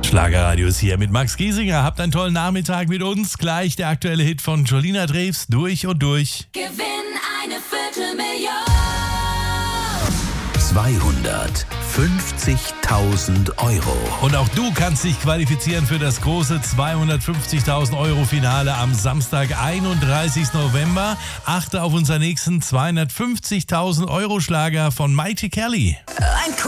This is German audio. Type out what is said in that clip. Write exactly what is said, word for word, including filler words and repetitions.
Schlagerradios hier mit Max Giesinger. Habt einen tollen Nachmittag mit uns. Gleich der aktuelle Hit von Jolina Drews, Durch und Durch. Gewinn eine Viertelmillion. zweihundertfünfzigtausend Euro. Und auch du kannst dich qualifizieren für das große zweihundertfünfzigtausend Euro Finale am Samstag, einunddreißigsten November. Achte auf unseren nächsten zweihundertfünfzigtausend Euro Schlager von Mighty Kelly. Ein